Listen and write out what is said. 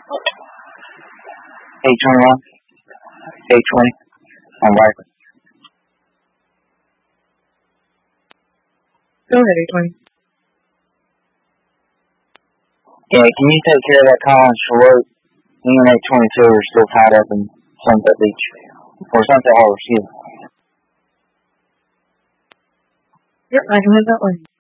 821, 820 on Viper. Go ahead, 820. Yeah, can you take care of that call on Charlotte? Me and 822 are still tied up in Sunset Beach. Or Sunset Harbor, excuse me. Yep, I can head that way.